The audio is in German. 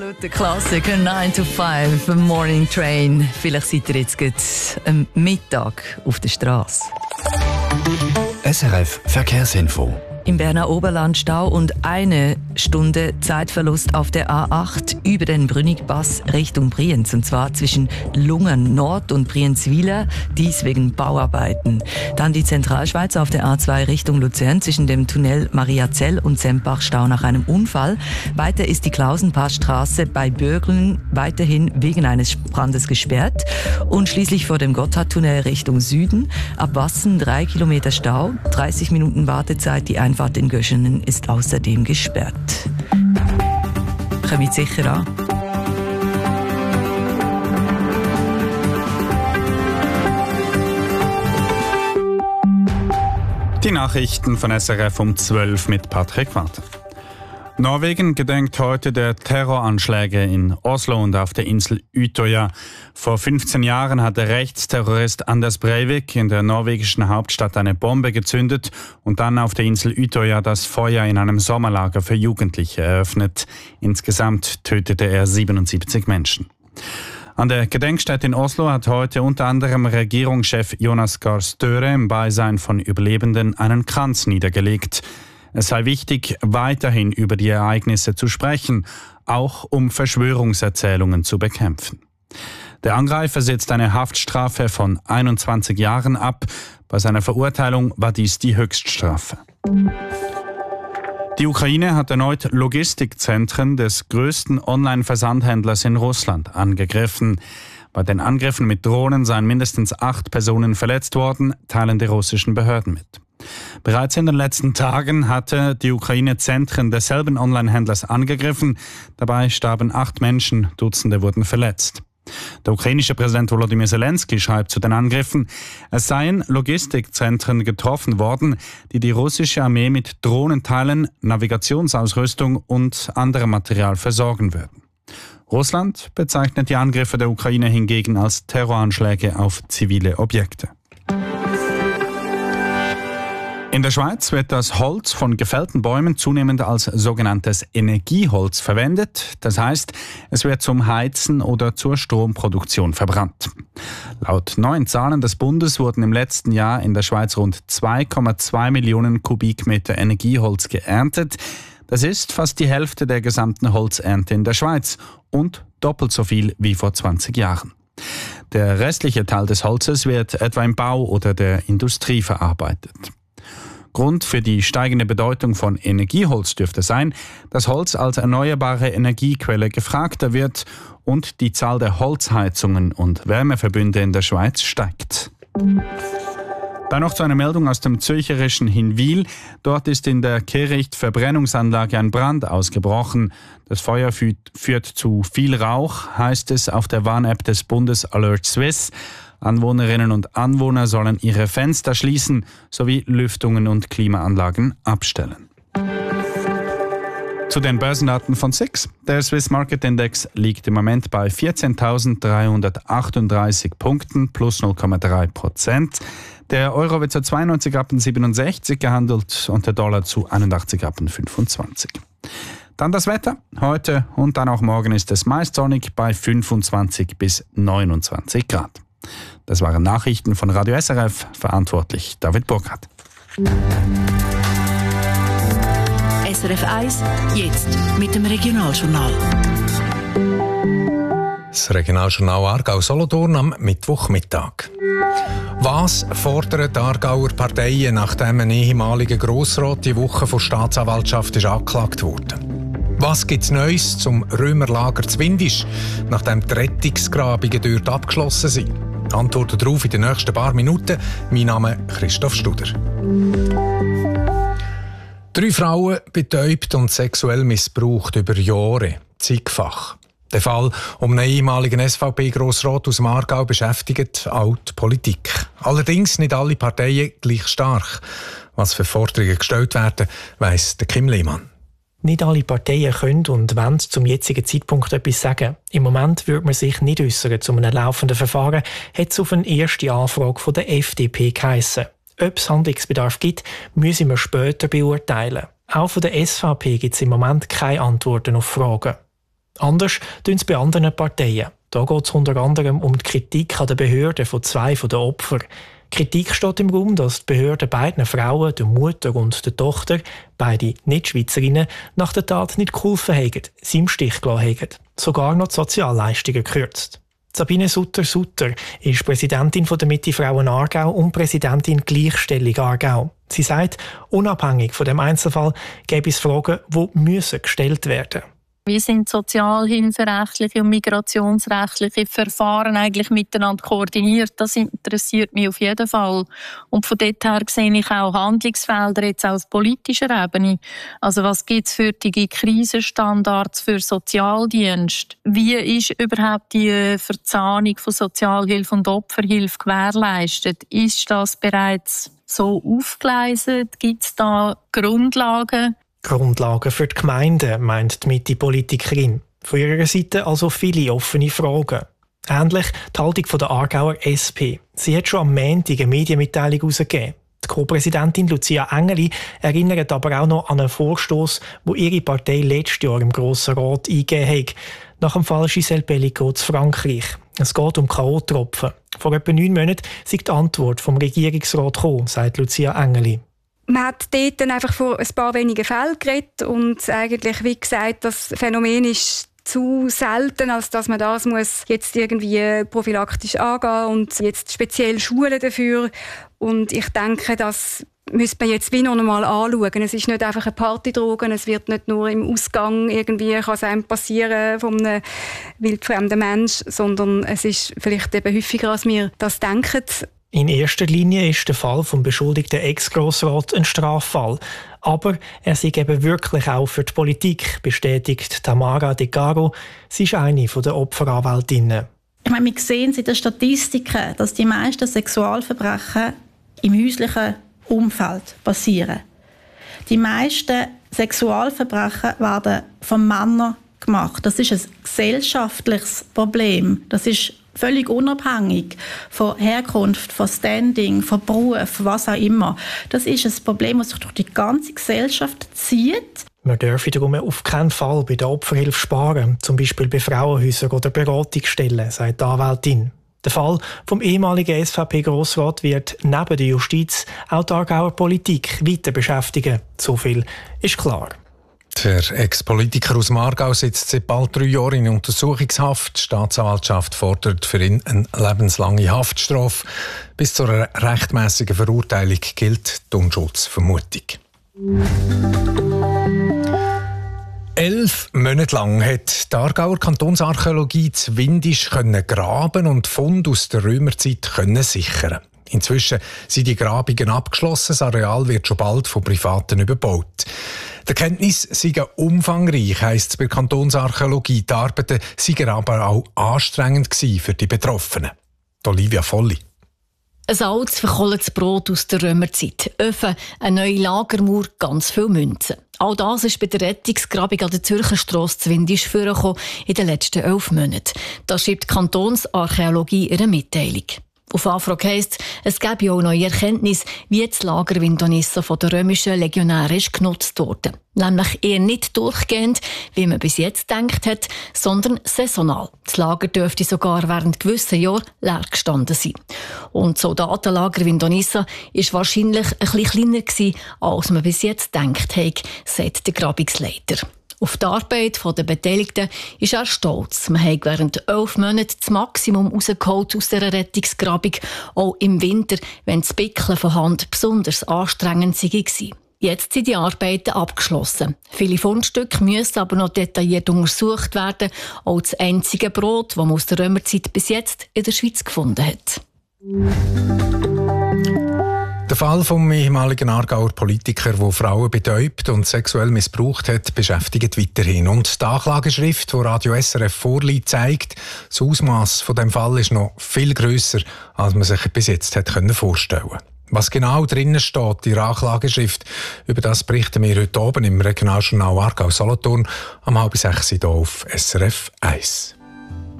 Der Klassiker 9 to 5 Morning Train. Vielleicht seid ihr jetzt gerade am Mittag auf der Straße. SRF Verkehrsinfo. Im Berner Oberland Stau und 1 Stunde Zeitverlust auf der A8 über den Brünnigpass Richtung Brienz. Und zwar zwischen Lungern Nord und Brienz-Wieler, dies wegen Bauarbeiten. Dann die Zentralschweiz auf der A2 Richtung Luzern zwischen dem Tunnel Mariazell und Sempach Stau nach einem Unfall. Weiter ist die Klausenpassstraße bei Bürgeln weiterhin wegen eines Brandes gesperrt. Und schließlich vor dem Gotthardtunnel Richtung Süden. Ab Wassen 3 Kilometer Stau, 30 Minuten Wartezeit. Die Einfahrt in Göschenen ist außerdem gesperrt. Kommt sicher an. Die Nachrichten von SRF um 12 mit Patrick Walter. Norwegen gedenkt heute der Terroranschläge in Oslo und auf der Insel Utøya. Vor 15 Jahren hat der Rechtsterrorist Anders Breivik in der norwegischen Hauptstadt eine Bombe gezündet und dann auf der Insel Utøya das Feuer in einem Sommerlager für Jugendliche eröffnet. Insgesamt tötete er 77 Menschen. An der Gedenkstätte in Oslo hat heute unter anderem Regierungschef Jonas Gahr Støre im Beisein von Überlebenden einen Kranz niedergelegt. Es sei wichtig, weiterhin über die Ereignisse zu sprechen, auch um Verschwörungserzählungen zu bekämpfen. Der Angreifer sitzt eine Haftstrafe von 21 Jahren ab. Bei seiner Verurteilung war dies die Höchststrafe. Die Ukraine hat erneut Logistikzentren des größten Online-Versandhändlers in Russland angegriffen. Bei den Angriffen mit Drohnen seien mindestens 8 Personen verletzt worden, teilen die russischen Behörden mit. Bereits in den letzten Tagen hatte die Ukraine Zentren desselben Online-Händlers angegriffen. Dabei starben 8 Menschen, Dutzende wurden verletzt. Der ukrainische Präsident Volodymyr Zelensky schreibt zu den Angriffen, es seien Logistikzentren getroffen worden, die die russische Armee mit Drohnenteilen, Navigationsausrüstung und anderem Material versorgen würden. Russland bezeichnet die Angriffe der Ukraine hingegen als Terroranschläge auf zivile Objekte. In der Schweiz wird das Holz von gefällten Bäumen zunehmend als sogenanntes Energieholz verwendet. Das heißt, es wird zum Heizen oder zur Stromproduktion verbrannt. Laut neuen Zahlen des Bundes wurden im letzten Jahr in der Schweiz rund 2,2 Millionen Kubikmeter Energieholz geerntet. Das ist fast die Hälfte der gesamten Holzernte in der Schweiz und doppelt so viel wie vor 20 Jahren. Der restliche Teil des Holzes wird etwa im Bau oder der Industrie verarbeitet. Grund für die steigende Bedeutung von Energieholz dürfte sein, dass Holz als erneuerbare Energiequelle gefragter wird und die Zahl der Holzheizungen und Wärmeverbünde in der Schweiz steigt. Dann noch zu einer Meldung aus dem zürcherischen Hinwil. Dort ist in der Kehricht-Verbrennungsanlage ein Brand ausgebrochen. Das Feuer führt zu viel Rauch, heißt es auf der Warn-App des Bundes Alert Swiss. Anwohnerinnen und Anwohner sollen ihre Fenster schließen sowie Lüftungen und Klimaanlagen abstellen. Zu den Börsendaten von SIX. Der Swiss Market Index liegt im Moment bei 14.338 Punkten plus 0,3%. Der Euro wird zu 92,67 gehandelt und der Dollar zu 81,25. Dann das Wetter. Heute und dann auch morgen ist es meist sonnig bei 25 bis 29 Grad. Das waren Nachrichten von Radio SRF, verantwortlich David Burkhardt. SRF 1, jetzt mit dem Regionaljournal. Das Regionaljournal Aargau-Solothurn am Mittwochmittag. Was fordern die Aargauer Parteien, nachdem ein ehemaliger Grossrat die Woche von der Staatsanwaltschaft ist angeklagt wurde? Was gibt es Neues zum Römerlager Zwindisch, nachdem die Rettungsgrabungen dort abgeschlossen sind? Antworten darauf in den nächsten paar Minuten. Mein Name ist Christoph Studer. 3 Frauen betäubt und sexuell missbraucht über Jahre, zigfach. Der Fall um einen ehemaligen SVP-Grossrat aus dem Aargau beschäftigt auch die Politik. Allerdings nicht alle Parteien gleich stark. Was für Forderungen gestellt werden, weiss der Kim Lehmann. Nicht alle Parteien können und wollen zum jetzigen Zeitpunkt etwas sagen. Im Moment würde man sich nicht äußern zu einem laufenden Verfahren, hat es auf eine erste Anfrage von der FDP geheissen. Ob es Handlungsbedarf gibt, müssen wir später beurteilen. Auch von der SVP gibt es im Moment keine Antworten auf Fragen. Anders tun es bei anderen Parteien. Da geht es unter anderem um die Kritik an den Behörden von 2 der Opfer. Kritik steht im Raum, dass die Behörden beiden Frauen, der Mutter und der Tochter, beide nicht Schweizerinnen, nach der Tat nicht geholfen haben, sie im Stich gelassen haben. Sogar noch die Sozialleistungen gekürzt. Sabine Sutter ist Präsidentin der Mitte Frauen Aargau und Präsidentin Gleichstellung Aargau. Sie sagt, unabhängig von dem Einzelfall gäbe es Fragen, die gestellt werden müssen. Wie sind sozialhilferechtliche und migrationsrechtliche Verfahren eigentlich miteinander koordiniert? Das interessiert mich auf jeden Fall. Und von dort her sehe ich auch Handlungsfelder jetzt auf politischer Ebene. Also was gibt es für die Krisenstandards für Sozialdienst? Wie ist überhaupt die Verzahnung von Sozialhilfe und Opferhilfe gewährleistet? Ist das bereits so aufgegleist? Gibt es da Grundlagen? Grundlagen für die Gemeinden, meint die Mitte-Politikerin. Von ihrer Seite also viele offene Fragen. Ähnlich die Haltung der Aargauer SP. Sie hat schon am Montag eine Medienmitteilung herausgegeben. Die Co-Präsidentin Lucia Engeli erinnert aber auch noch an einen Vorstoss, wo ihre Partei letztes Jahr im Grossen Rat eingegeben hat. Nach dem Fall Gisèle Pellicot zu Frankreich. Es geht um K.O.-Tropfen. Vor etwa 9 Monaten sei die Antwort vom Regierungsrat gekommen, sagt Lucia Engeli. Man hat dort dann einfach von ein paar wenigen Fällen geredet und eigentlich, wie gesagt, das Phänomen ist zu selten, als dass man das muss jetzt irgendwie prophylaktisch angehen und jetzt speziell schulen dafür. Und ich denke, das müsste man jetzt wie noch einmal anschauen. Es ist nicht einfach eine Partydroge, es wird nicht nur im Ausgang irgendwie kann es einem passieren von einem wildfremden Mensch, sondern es ist vielleicht eben häufiger, als wir das denken. In erster Linie ist der Fall vom beschuldigten Ex-Grossrat ein Straffall. Aber er sei eben wirklich auch für die Politik, bestätigt Tamara De Caro. Sie ist eine der Opferanwältinnen. Ich meine, wir sehen in den Statistiken, dass die meisten Sexualverbrechen im häuslichen Umfeld passieren. Die meisten Sexualverbrechen werden von Männern gemacht. Das ist ein gesellschaftliches Problem. Das ist völlig unabhängig von Herkunft, von Standing, von Beruf, was auch immer. Das ist ein Problem, das sich durch die ganze Gesellschaft zieht. Man dürfe darum auf keinen Fall bei der Opferhilfe sparen, zum Beispiel bei Frauenhäusern oder Beratungsstellen, sagt die Anwältin. Der Fall vom ehemaligen SVP-Grossrat wird neben der Justiz auch die Aargauer Politik weiter beschäftigen. So viel ist klar. Der Ex-Politiker aus Aargau sitzt seit bald 3 Jahren in Untersuchungshaft. Die Staatsanwaltschaft fordert für ihn eine lebenslange Haftstrafe. Bis zu einer rechtmäßigen Verurteilung gilt die Unschuldsvermutung. 11 Monate lang hat die Aargauer Kantonsarchäologie zu Windisch graben und Funde aus der Römerzeit sichern. Inzwischen sind die Grabungen abgeschlossen. Das Areal wird schon bald von Privaten überbaut. Die Erkenntnisse seien umfangreich, heisst es bei der Kantonsarchäologie. Die Arbeiten seien aber auch anstrengend gewesen für die Betroffenen. Olivia Volli. Ein altes, verkohletes Brot aus der Römerzeit, Öfen, eine neue Lagermauer, ganz viele Münzen. All das ist bei der Rettungsgrabung an der Zürcher Strasse zu Windisch vorgekommen in den letzten 11 Monaten. Das schreibt die Kantonsarchäologie in einer Mitteilung. Auf Anfrage heisst es gäbe auch neue Erkenntnisse, wie das Lager Vindonissa von den römischen Legionären ist genutzt wurde. Nämlich eher nicht durchgehend, wie man bis jetzt gedacht hat, sondern saisonal. Das Lager dürfte sogar während gewissen Jahren leer gestanden sein. Und das Soldatenlager Vindonissa war wahrscheinlich ein bisschen kleiner gewesen, als man bis jetzt gedacht hat, sagt der Grabungsleiter. Auf die Arbeit der Beteiligten ist er stolz. Man hat während 11 Monaten das Maximum rausgeholt aus dieser Rettungsgrabung, auch im Winter, wenn das Pickeln von Hand besonders anstrengend war. Jetzt sind die Arbeiten abgeschlossen. Viele Fundstücke müssen aber noch detailliert untersucht werden. Auch das einzige Brot, das man aus der Römerzeit bis jetzt in der Schweiz gefunden hat. Der Fall vom ehemaligen Aargauer Politiker, der Frauen betäubt und sexuell missbraucht hat, beschäftigt weiterhin. Und die Anklageschrift, die Radio SRF vorliegt, zeigt, das Ausmaß von dem Fall ist noch viel grösser, als man sich bis jetzt vorstellen konnte. Was genau drinnen steht in der Anklageschrift, über das berichten wir heute Abend im Regionaljournal Aargau Solothurn am 5:30 hier auf SRF 1.